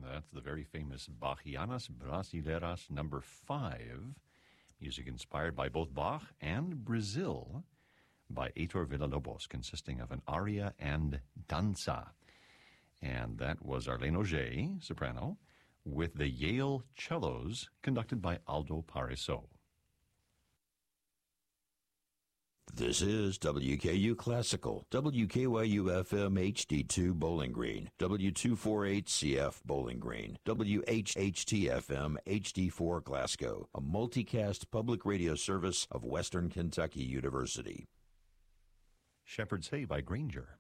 That's the very famous Bachianas Brasileiras number 5, music inspired by both Bach and Brazil, by Heitor Villa-Lobos, consisting of an aria and danza. And that was Arlene Auger, soprano, with the Yale cellos, conducted by Aldo Parisot. This is WKU Classical, WKYU-FM HD2 Bowling Green, W248CF Bowling Green, WHHT-FM HD4 Glasgow, a multicast public radio service of Western Kentucky University. Shepherd's Hay by Granger.